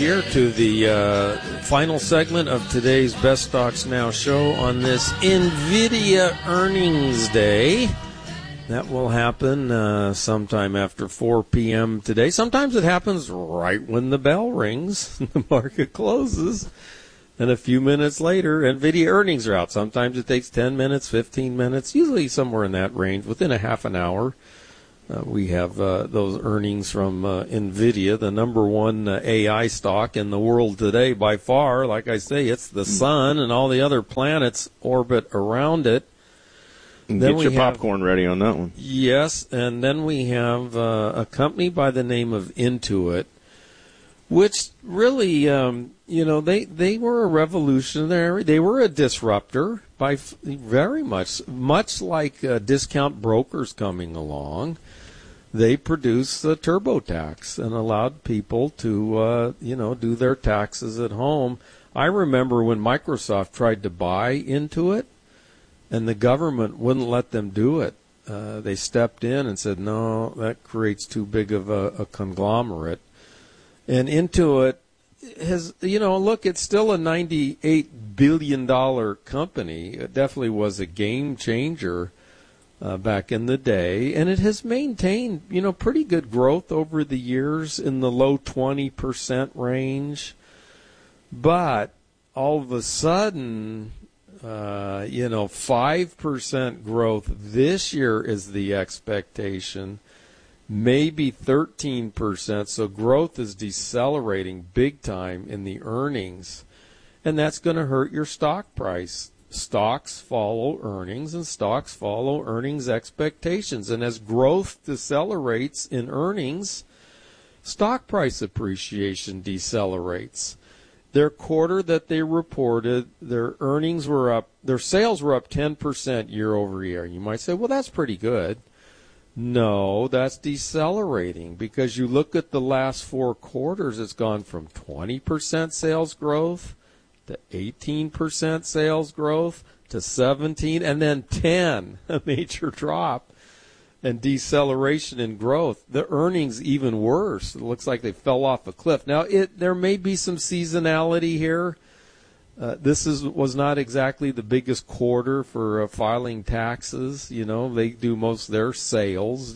here to the final segment of today's Best Stocks Now show on this NVIDIA earnings day. That will happen sometime after 4 p.m. today. Sometimes it happens right when the bell rings, the market closes, and a few minutes later, NVIDIA earnings are out. Sometimes it takes 10 minutes, 15 minutes, usually somewhere in that range, within a half an hour. We have those earnings from NVIDIA, the number one AI stock in the world today by far. Like I say, it's the sun and all the other planets orbit around it. Get your popcorn ready on that one. Yes, and then we have a company by the name of Intuit, which really, they were a revolutionary. They were a disruptor by very much like discount brokers coming along. They produced the TurboTax and allowed people to, do their taxes at home. I remember when Microsoft tried to buy Intuit, and the government wouldn't let them do it. They stepped in and said, no, that creates too big of a conglomerate. And Intuit has, look, it's still a $98 billion company. It definitely was a game changer back in the day. And it has maintained, pretty good growth over the years in the low 20% range. But all of a sudden, 5% growth this year is the expectation, maybe 13%. So growth is decelerating big time in the earnings, and that's going to hurt your stock price. Stocks follow earnings, and stocks follow earnings expectations. And as growth decelerates in earnings, stock price appreciation decelerates. Their quarter that they reported, their earnings were up, their sales were up 10% year over year. You might say, well, that's pretty good. No, that's decelerating, because you look at the last 4 quarters, it's gone from 20% sales growth to 18% sales growth to 17, and then 10, a major drop and deceleration in growth. The earnings even worse. It looks like they fell off a cliff. Now, there may be some seasonality here. This was not exactly the biggest quarter for filing taxes. They do most of their sales,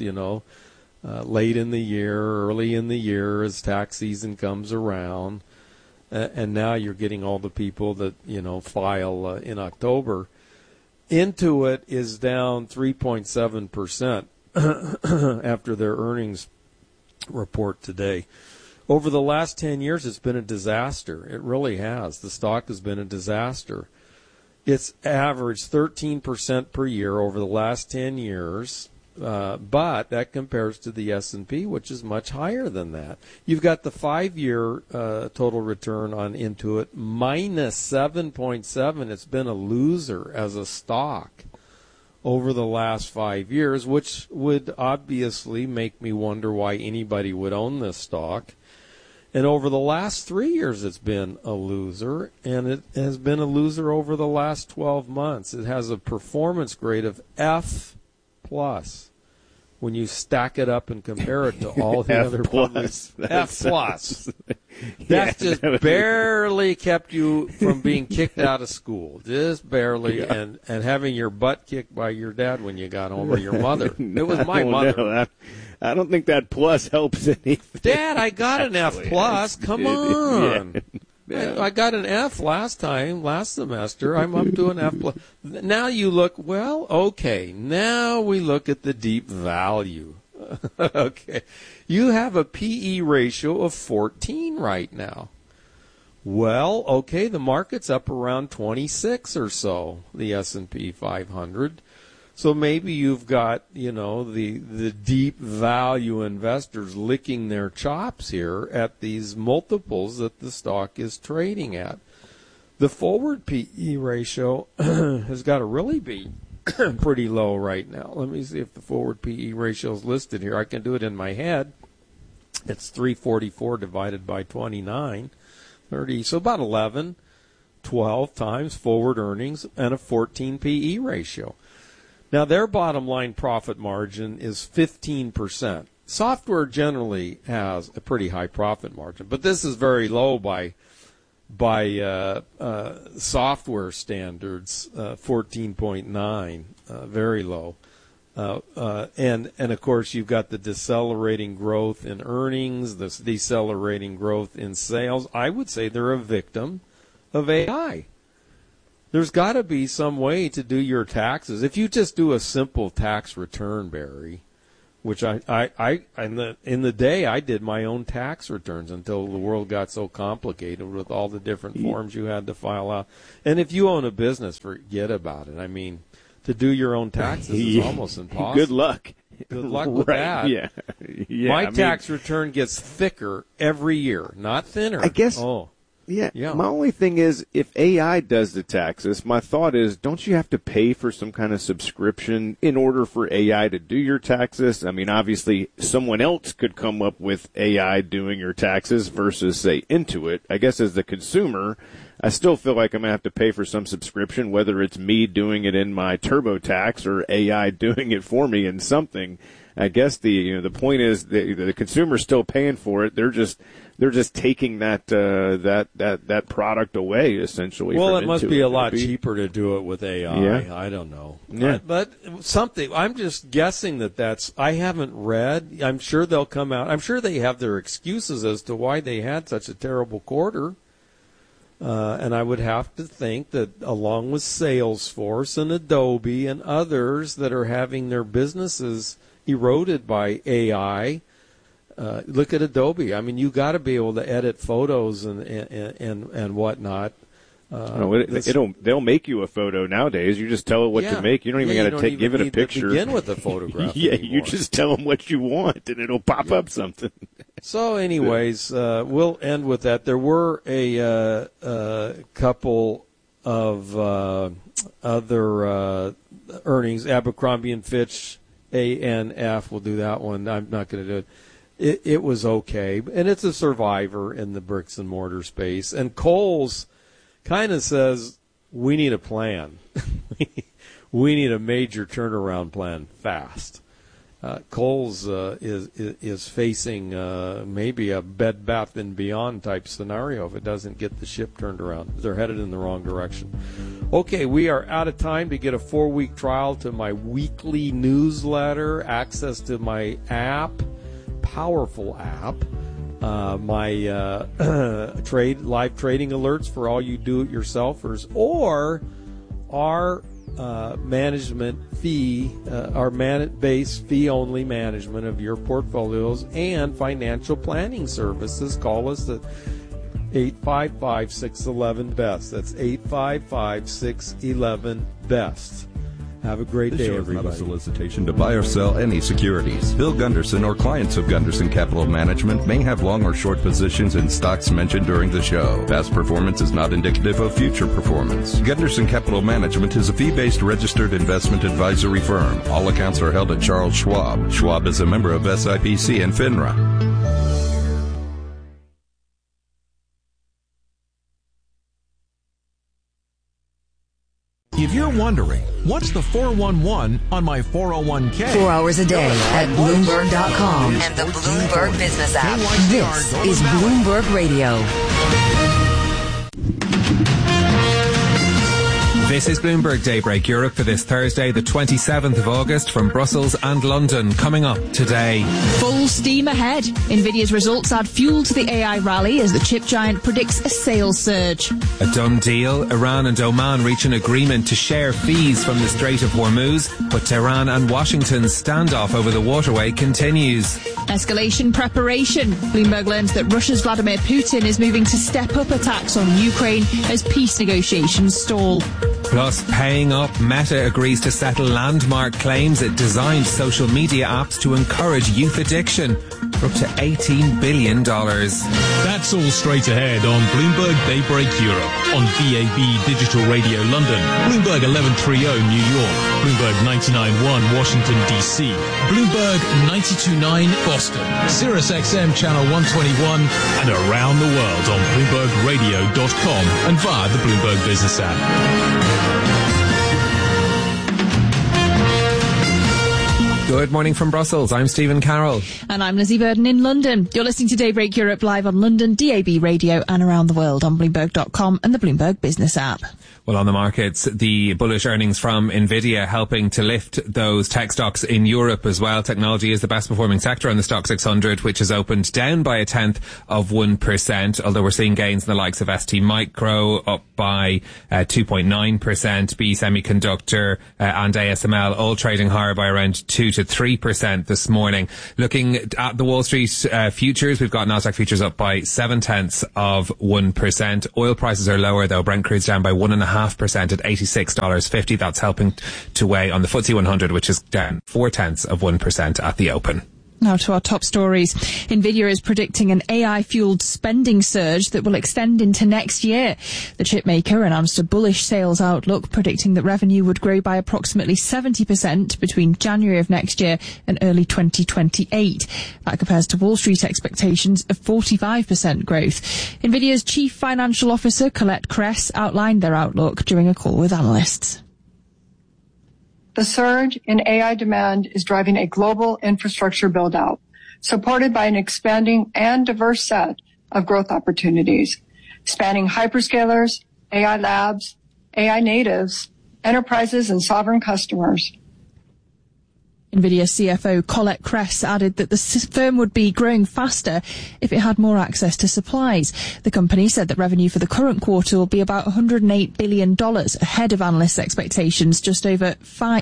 late in the year, early in the year as tax season comes around. And now you're getting all the people that, file in October. Intuit is down 3.7%. After their earnings report today. Over the last 10 years, it's been a disaster. It really has. The stock has been a disaster. It's averaged 13% per year over the last 10 years, but that compares to the S&P, which is much higher than that. You've got the 5-year total return on Intuit, minus 7.7. It's been a loser as a stock over the last 5 years, which would obviously make me wonder why anybody would own this stock. And over the last 3 years, it's been a loser, and it has been a loser over the last 12 months. It has a performance grade of F+. When you stack it up and compare it to all the other publics, F+. That's just barely kept you from being kicked out of school. Just barely, and having your butt kicked by your dad when you got home, or your mother. It was my mother. No, I don't think that plus helps anything. Dad, I got an F+. Come on. Yeah. I got an F last semester. I'm up to an F+. Now you look, well, okay. Now we look at the deep value. Okay. You have a PE ratio of 14 right now. Well, okay, the market's up around 26 or so, the S&P 500. So maybe you've got, the deep value investors licking their chops here at these multiples that the stock is trading at. The forward PE ratio has got to really be pretty low right now. Let me see if the forward PE ratio is listed here. I can do it in my head. It's 344 divided by 29, 30, so about 11, 12 times forward earnings and a 14 PE ratio. Now, their bottom line profit margin is 15%. software generally has a pretty high profit margin, but this is very low by software standards, 14.9, very low. And of course, you've got the decelerating growth in earnings, the decelerating growth in sales. I would say they're a victim of AI. There's got to be some way to do your taxes. If you just do a simple tax return, Barry, which in the day I did my own tax returns until the world got so complicated with all the different forms you had to file out. And if you own a business, forget about it. I mean, to do your own taxes is almost impossible. Good luck. Good luck with that. Yeah. My tax return gets thicker every year, not thinner. I guess. Oh. Yeah. My only thing is, if AI does the taxes, my thought is, don't you have to pay for some kind of subscription in order for AI to do your taxes? I mean, obviously, someone else could come up with AI doing your taxes versus, say, Intuit. I guess as the consumer, I still feel like I'm going to have to pay for some subscription, whether it's me doing it in my TurboTax or AI doing it for me in something. I guess the point is the consumer's still paying for it. They're just taking that product away essentially. Well, it must be a lot cheaper to do it with AI. Yeah. I don't know. Yeah. But something. I'm just guessing that's. I haven't read. I'm sure they'll come out. I'm sure they have their excuses as to why they had such a terrible quarter. And I would have to think that along with Salesforce and Adobe and others that are having their businesses eroded by AI, look at Adobe. I mean, you got to be able to edit photos and whatnot. They'll make you a photo nowadays. You just tell it what to make. You don't even got to give it a picture. To begin with a photograph. Yeah, anymore. You just tell them what you want, and it'll pop up something. So, anyways, we'll end with that. There were a couple of other earnings. Abercrombie and Fitch, ANF. We'll do that one. I'm not going to do it. It was okay, and it's a survivor in the bricks and mortar space. And Kohl's kind of says, we need a plan. We need a major turnaround plan fast. Kohl's is facing maybe a Bed Bath & Beyond type scenario if it doesn't get the ship turned around. They're headed in the wrong direction. Okay, we are out of time to get a 4-week trial to my weekly newsletter, access to my app, powerful app, my live trading alerts for all you do-it-yourselfers, or our management fee, our base fee-only management of your portfolios and financial planning services. Call us at 855-611-BEST. That's 855-611-BEST. Have a great day, everybody. Not a solicitation to buy or sell any securities. Bill Gunderson or clients of Gunderson Capital Management may have long or short positions in stocks mentioned during the show. Past performance is not indicative of future performance. Gunderson Capital Management is a fee-based registered investment advisory firm. All accounts are held at Charles Schwab. Schwab is a member of SIPC and FINRA. If you're wondering, what's the 411 on my 401k? 4 hours a day at Bloomberg.com and the Bloomberg Business app. This is Bloomberg Radio. This is Bloomberg Daybreak Europe for this Thursday, the 27th of August, from Brussels and London. Coming up today. Full steam ahead. Nvidia's results add fuel to the AI rally as the chip giant predicts a sales surge. A done deal. Iran and Oman reach an agreement to share fees from the Strait of Hormuz, but Tehran and Washington's standoff over the waterway continues. Escalation preparation. Bloomberg learns that Russia's Vladimir Putin is moving to step up attacks on Ukraine as peace negotiations stall. Plus, paying up, Meta agrees to settle landmark claims it designed social media apps to encourage youth addiction for up to $18 billion. That's all straight ahead on Bloomberg Daybreak Europe, on VAB Digital Radio London, Bloomberg 1130 New York, Bloomberg 99.1 Washington, D.C., Bloomberg 92.9 Boston, Sirius XM Channel 121, and around the world on BloombergRadio.com and via the Bloomberg Business app. Good morning from Brussels. I'm Stephen Carroll. And I'm Lizzie Burden in London. You're listening to Daybreak Europe live on London, DAB radio and around the world on Bloomberg.com and the Bloomberg Business app. Well, on the markets, the bullish earnings from Nvidia helping to lift those tech stocks in Europe as well. Technology is the best performing sector on the Stock 600, which has opened down by 0.1%, although we're seeing gains in the likes of ST Micro up by 2.9%, B Semiconductor and ASML all trading higher by around 2 to 3% this morning. Looking at the Wall Street futures, we've got Nasdaq futures up by 0.7%. Oil prices are lower though. Brent crude's down by 1.5% at $86.50. That's helping to weigh on the FTSE 100, which is down 0.4% at the open. Now to our top stories. Nvidia is predicting an AI-fueled spending surge that will extend into next year. The chipmaker announced a bullish sales outlook, predicting that revenue would grow by approximately 70% between January of next year and early 2028. That compares to Wall Street expectations of 45% growth. Nvidia's Chief Financial Officer, Colette Kress, outlined their outlook during a call with analysts. The surge in AI demand is driving a global infrastructure build-out, supported by an expanding and diverse set of growth opportunities, spanning hyperscalers, AI labs, AI natives, enterprises, and sovereign customers. Nvidia CFO Colette Kress added that the firm would be growing faster if it had more access to supplies. The company said that revenue for the current quarter will be about $108 billion, ahead of analysts' expectations, just over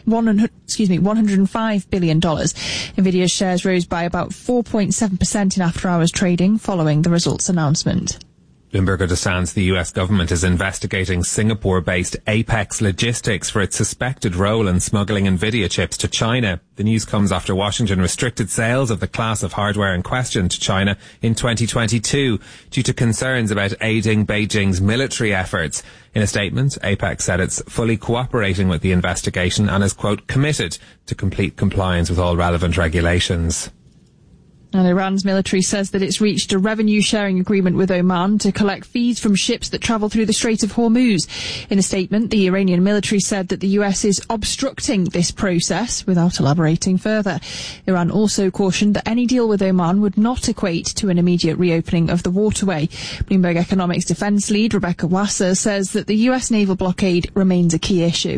$105 billion. Nvidia's shares rose by about 4.7% in after-hours trading following the results announcement. Bloomberg understands the US government is investigating Singapore-based Apex Logistics for its suspected role in smuggling Nvidia chips to China. The news comes after Washington restricted sales of the class of hardware in question to China in 2022 due to concerns about aiding Beijing's military efforts. In a statement, Apex said it's fully cooperating with the investigation and is, quote, committed to complete compliance with all relevant regulations. And Iran's military says that it's reached a revenue-sharing agreement with Oman to collect fees from ships that travel through the Strait of Hormuz. In a statement, the Iranian military said that the US is obstructing this process without elaborating further. Iran also cautioned that any deal with Oman would not equate to an immediate reopening of the waterway. Bloomberg Economics defense lead Rebecca Wasser says that the US naval blockade remains a key issue.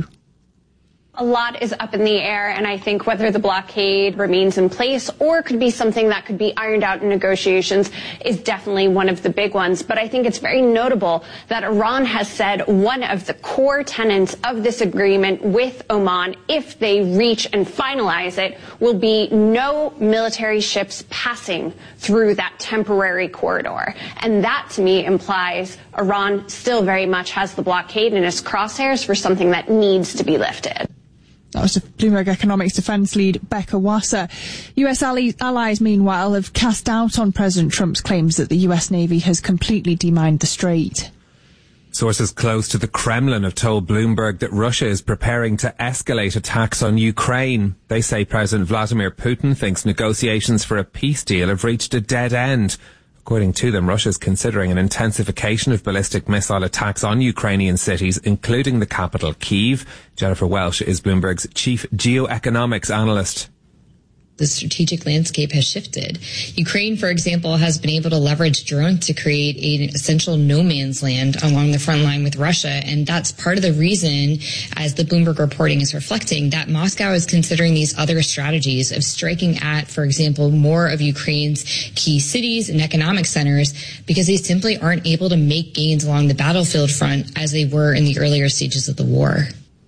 A lot is up in the air, and I think whether the blockade remains in place or could be something that could be ironed out in negotiations is definitely one of the big ones. But I think it's very notable that Iran has said one of the core tenets of this agreement with Oman, if they reach and finalize it, will be no military ships passing through that temporary corridor. And that, to me, implies Iran still very much has the blockade in its crosshairs for something that needs to be lifted. That was Bloomberg Economics defense lead Becca Wasser. US allies, meanwhile, have cast doubt on President Trump's claims that the US Navy has completely demined the strait. Sources close to the Kremlin have told Bloomberg that Russia is preparing to escalate attacks on Ukraine. They say President Vladimir Putin thinks negotiations for a peace deal have reached a dead end. According to them, Russia is considering an intensification of ballistic missile attacks on Ukrainian cities, including the capital, Kyiv. Jennifer Welsh is Bloomberg's chief geoeconomics analyst. The strategic landscape has shifted. Ukraine, for example, has been able to leverage drones to create an essential no man's land along the front line with Russia. And that's part of the reason, as the Bloomberg reporting is reflecting, that Moscow is considering these other strategies of striking at, for example, more of Ukraine's key cities and economic centers, because they simply aren't able to make gains along the battlefield front as they were in the earlier stages of the war.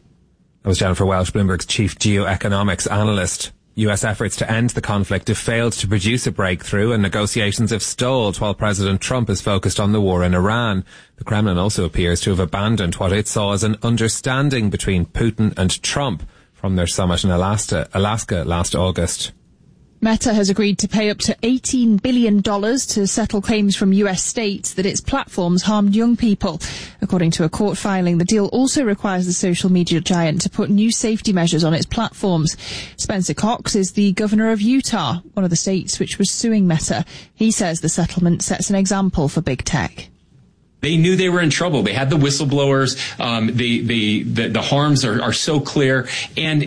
That was Jennifer Welsh, Bloomberg's chief geoeconomics analyst. US efforts to end the conflict have failed to produce a breakthrough, and negotiations have stalled while President Trump is focused on the war in Iran. The Kremlin also appears to have abandoned what it saw as an understanding between Putin and Trump from their summit in Alaska last August. Meta has agreed to pay up to $18 billion to settle claims from US states that its platforms harmed young people. According to a court filing, the deal also requires the social media giant to put new safety measures on its platforms. Spencer Cox is the governor of Utah, one of the states which was suing Meta. He says the settlement sets an example for big tech. They knew they were in trouble. They had the whistleblowers. The harms are so clear. And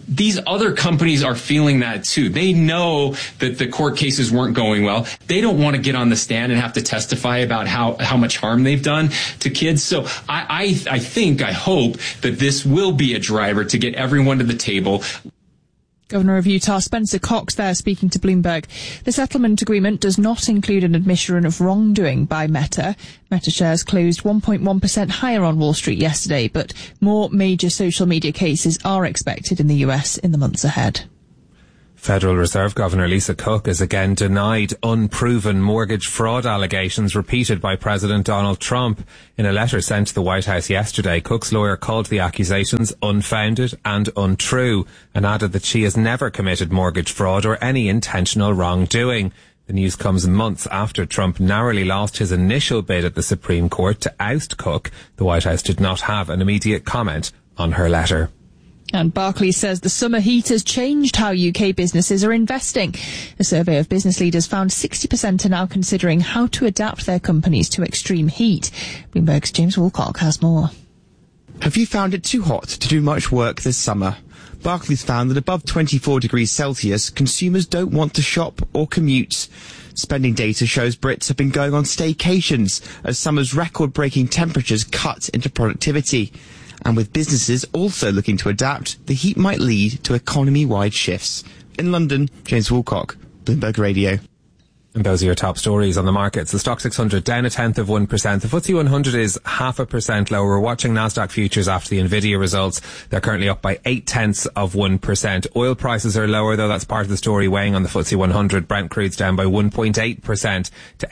these other companies are feeling that too. They know that the court cases weren't going well. They don't want to get on the stand and have to testify about how much harm they've done to kids. So I hope that this will be a driver to get everyone to the table. Governor of Utah Spencer Cox there speaking to Bloomberg. The settlement agreement does not include an admission of wrongdoing by Meta. Meta shares closed 1.1% higher on Wall Street yesterday, but more major social media cases are expected in the US in the months ahead. Federal Reserve Governor Lisa Cook has again denied unproven mortgage fraud allegations repeated by President Donald Trump. In a letter sent to the White House yesterday, Cook's lawyer called the accusations unfounded and untrue and added that she has never committed mortgage fraud or any intentional wrongdoing. The news comes months after Trump narrowly lost his initial bid at the Supreme Court to oust Cook. The White House did not have an immediate comment on her letter. And Barclays says the summer heat has changed how UK businesses are investing. A survey of business leaders found 60% are now considering how to adapt their companies to extreme heat. Bloomberg's James Woolcock has more. Have you found it too hot to do much work this summer? Barclays found that above 24 degrees Celsius, consumers don't want to shop or commute. Spending data shows Brits have been going on staycations as summer's record-breaking temperatures cut into productivity. And with businesses also looking to adapt, the heat might lead to economy-wide shifts. In London, James Woolcock, Bloomberg Radio. And those are your top stories on the markets. The Stock 600 down 0.1%. The FTSE 100 is 0.5% lower. We're watching Nasdaq futures after the Nvidia results. They're currently up by 0.8%. Oil prices are lower, though. That's part of the story weighing on the FTSE 100. Brent crude's down by 1.8% to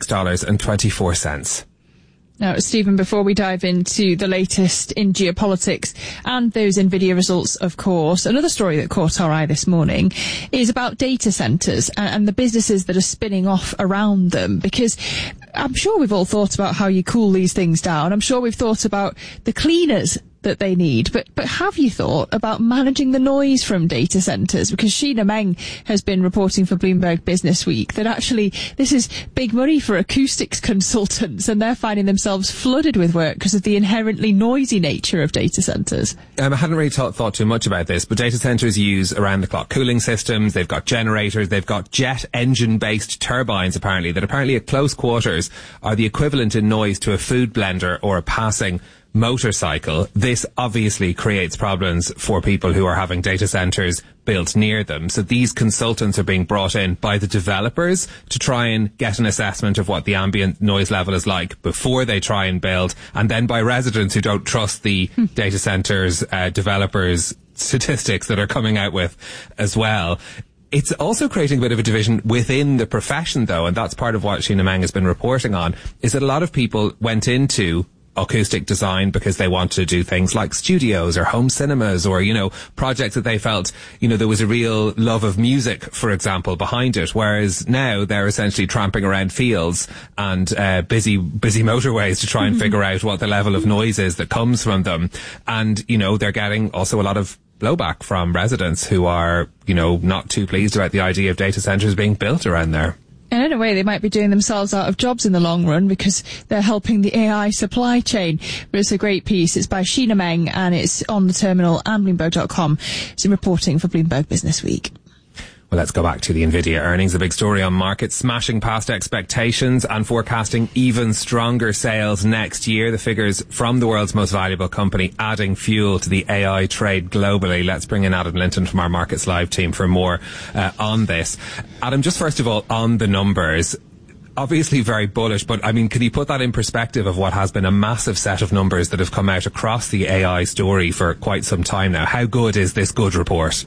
$86.24. Now, Stephen, before we dive into the latest in geopolitics and those Nvidia results, of course, another story that caught our eye this morning is about data centres and the businesses that are spinning off around them, because I'm sure we've all thought about how you cool these things down. I'm sure we've thought about the cleaners that they need, but have you thought about managing the noise from data centres? Because Sheena Meng has been reporting for Bloomberg Business Week that actually this is big money for acoustics consultants, and they're finding themselves flooded with work because of the inherently noisy nature of data centres. I hadn't really thought too much about this, but data centres use around-the-clock cooling systems. They've got generators. They've got jet engine-based turbines, apparently at close quarters are the equivalent in noise to a food blender or a passing motorcycle. This obviously creates problems for people who are having data centres built near them. So these consultants are being brought in by the developers to try and get an assessment of what the ambient noise level is like before they try and build, and then by residents who don't trust the data centres developers statistics that are coming out with as well. It's also creating a bit of a division within the profession, though, and that's part of what Sheena Meng has been reporting on, is that a lot of people went into acoustic design because they want to do things like studios or home cinemas or, projects that they felt, there was a real love of music, for example, behind it. Whereas now they're essentially tramping around fields and busy motorways to try and figure out what the level of noise is that comes from them. And, they're getting also a lot of blowback from residents who are, not too pleased about the idea of data centres being built around there. And in a way, they might be doing themselves out of jobs in the long run because they're helping the AI supply chain. But it's a great piece. It's by Sheena Meng and it's on the terminal and Bloomberg.com. It's reporting for Bloomberg Business Week. Well, let's go back to the Nvidia earnings. The big story on markets, smashing past expectations and forecasting even stronger sales next year. The figures from the world's most valuable company adding fuel to the AI trade globally. Let's bring in Adam Linton from our Markets Live team for more on this. Adam, just first of all, on the numbers, obviously very bullish, but can you put that in perspective of what has been a massive set of numbers that have come out across the AI story for quite some time now? How good is this good report?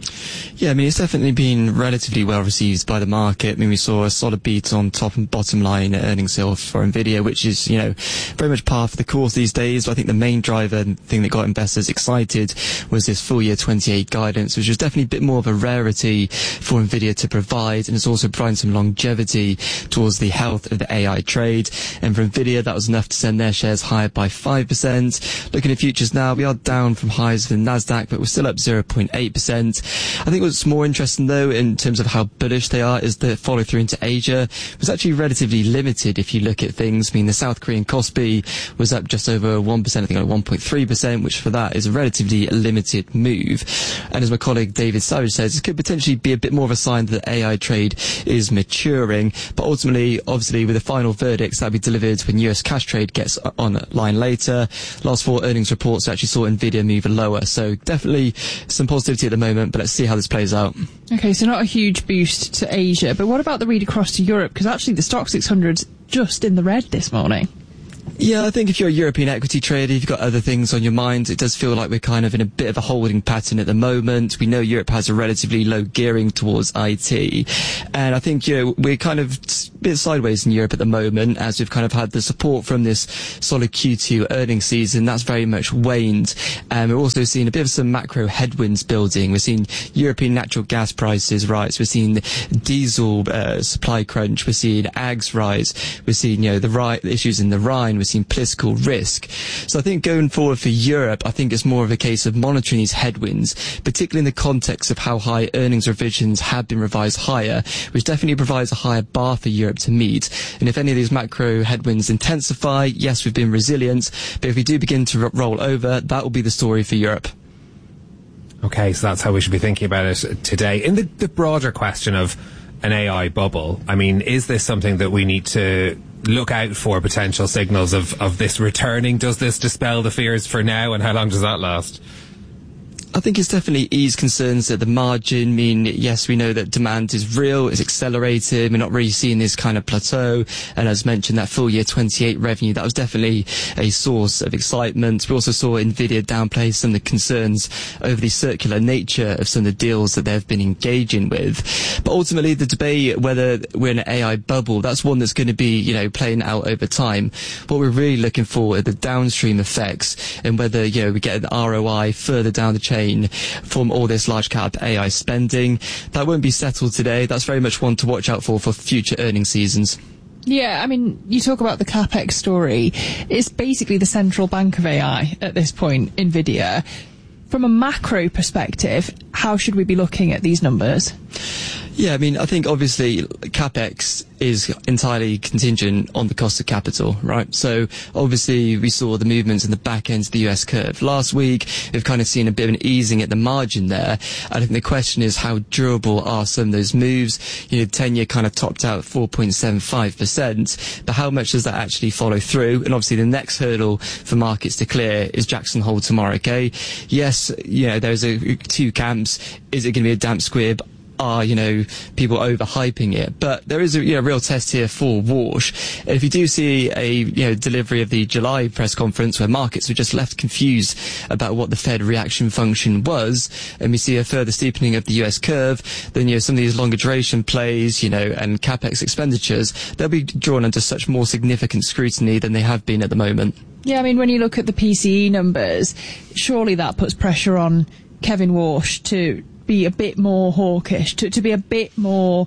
Yeah, it's definitely been relatively well received by the market. We saw a solid beat on top and bottom line earnings sales for Nvidia, which is, very much par for the course these days. But I think the main driver and thing that got investors excited was this full year 28 guidance, which was definitely a bit more of a rarity for Nvidia to provide. And it's also providing some longevity towards the health of the AI trade. And for Nvidia, that was enough to send their shares higher by 5%. Looking at futures now, we are down from highs for the Nasdaq, but we're still up 0.8%. I think what's more interesting, though, in terms of how bullish they are, is the follow-through into Asia was actually relatively limited if you look at things. I mean, the South Korean Kospi was up just over 1%, I think like 1.3%, which for that is a relatively limited move. And as my colleague David Savage says, it could potentially be a bit more of a sign that AI trade is maturing. But ultimately, obviously, with the final verdicts that'll be delivered when US cash trade gets online later, last 4 earnings reports actually saw Nvidia move lower. So definitely some positivity at the moment, but let's see how this plays out. Okay, so not a huge boost to Asia, but what about the read across to Europe? Because actually the Stoxx 600's just in the red this morning. Yeah, I think if you're a European equity trader, you've got other things on your mind. It does feel like we're kind of in a bit of a holding pattern at the moment. We know Europe has a relatively low gearing towards IT. And I think, we're kind of a bit sideways in Europe at the moment, as we've kind of had the support from this solid Q2 earnings season. That's very much waned. And we're also seeing a bit of some macro headwinds building. We're seeing European natural gas prices rise. We're seeing diesel supply crunch. We're seeing ags rise. We're seeing, the issues in the Rhine. We're seeing political risk. So I think going forward for Europe, I think it's more of a case of monitoring these headwinds, particularly in the context of how high earnings revisions have been revised higher, which definitely provides a higher bar for Europe to meet. And if any of these macro headwinds intensify, yes, we've been resilient, but if we do begin to roll over, that will be the story for Europe. Okay, so that's how we should be thinking about it today. In the broader question of an AI bubble, I mean, is this something that we need to look out for potential signals of this returning? Does this dispel the fears for now, and how long does that last? I think it's definitely eased concerns at the margin. I mean, yes, we know that demand is real, it's accelerated. We're not really seeing this kind of plateau. And as mentioned, that full year 28 revenue, that was definitely a source of excitement. We also saw Nvidia downplay some of the concerns over the circular nature of some of the deals that they've been engaging with. But ultimately, the debate whether we're in an AI bubble, that's one that's going to be, playing out over time. What we're really looking for are the downstream effects, and whether, we get an ROI further down the chain from all this large cap AI spending. That won't be settled today. That's very much one to watch out for future earnings seasons. Yeah, I mean, you talk about the CapEx story. It's basically the central bank of AI at this point, Nvidia. From a macro perspective, how should we be looking at these numbers? Yeah, I mean, I think obviously CapEx is entirely contingent on the cost of capital, right? So obviously we saw the movements in the back end of the US curve last week. We've kind of seen a bit of an easing at the margin there. I think the question is, how durable are some of those moves? 10-year kind of topped out at 4.75%, but how much does that actually follow through? And obviously the next hurdle for markets to clear is Jackson Hole tomorrow, okay? Yes, there's two camps. Is it going to be a damp squib? Are people overhyping it? But there is a real test here for Warsh. And if you do see a delivery of the July press conference where markets were just left confused about what the Fed reaction function was, and we see a further steepening of the US curve, then some of these longer duration plays, and capex expenditures, they'll be drawn under such more significant scrutiny than they have been at the moment. Yeah, I mean, when you look at the PCE numbers, surely that puts pressure on Kevin Warsh to be a bit more hawkish, to be a bit more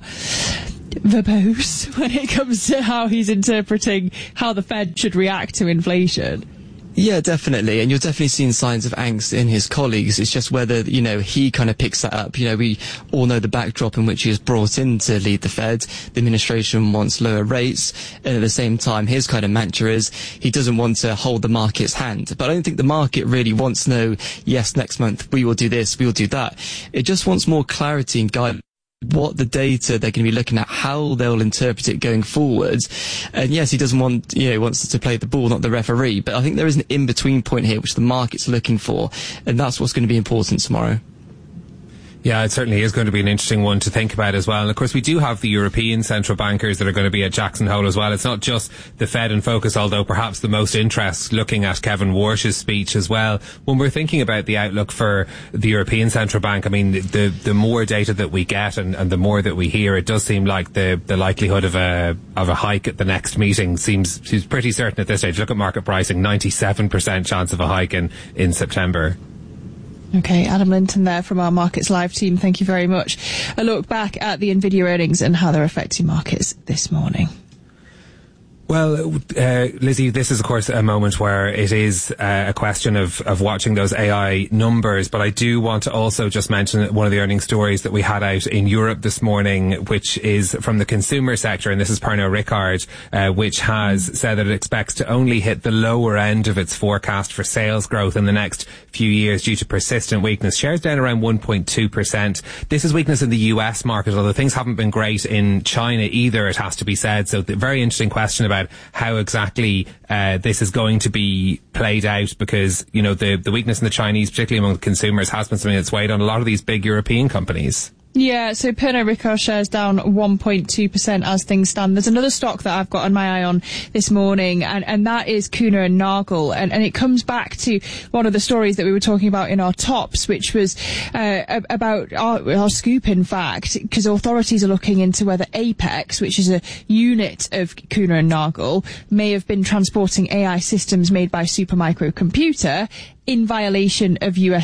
verbose when it comes to how he's interpreting how the Fed should react to inflation. Yeah, definitely. And you're definitely seeing signs of angst in his colleagues. It's just whether, he kind of picks that up. We all know the backdrop in which he is brought in to lead the Fed. The administration wants lower rates. And at the same time, his kind of mantra is he doesn't want to hold the market's hand. But I don't think the market really wants to know, yes, next month we will do this, we will do that. It just wants more clarity and guidance. What the data they're going to be looking at, how they'll interpret it going forwards. And yes, he doesn't want, wants to play the ball, not the referee. But I think there is an in-between point here, which the market's looking for. And that's what's going to be important tomorrow. Yeah, it certainly is going to be an interesting one to think about as well. And of course, we do have the European central bankers that are going to be at Jackson Hole as well. It's not just the Fed in focus, although perhaps the most interest looking at Kevin Warsh's speech as well. When we're thinking about the outlook for the European Central Bank, I mean, the more data that we get and the more that we hear, it does seem like the likelihood of a hike at the next meeting seems pretty certain at this stage. Look at market pricing, 97% chance of a hike in September. Okay, Adam Linton there from our Markets Live team. Thank you very much. A look back at the Nvidia earnings and how they're affecting markets this morning. Well, Lizzie, this is, of course, a moment where it is a question of watching those AI numbers, but I do want to also just mention one of the earnings stories that we had out in Europe this morning, which is from the consumer sector, and this is Pernod Ricard, which has said that it expects to only hit the lower end of its forecast for sales growth in the next few years due to persistent weakness. Shares down around 1.2%. This is weakness in the US market, although things haven't been great in China either, it has to be said. So the very interesting question about how exactly this is going to be played out, because, you know, the weakness in the Chinese, particularly among consumers, has been something that's weighed on a lot of these big European companies. Yeah, so Pernod Ricard shares down 1.2% as things stand. There's another stock that I've got on my eye on this morning, and that is Kuehne + Nagel. And it comes back to one of the stories that we were talking about in our tops, which was about our scoop, in fact, because authorities are looking into whether Apex, which is a unit of Kuehne + Nagel, may have been transporting AI systems made by Supermicro Computer in violation of US